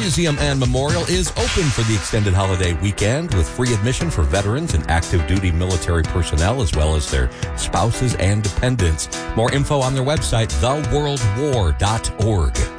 Museum and Memorial is open for the extended holiday weekend with free admission for veterans and active duty military personnel as well as their spouses and dependents. More info on their website, theworldwar.org.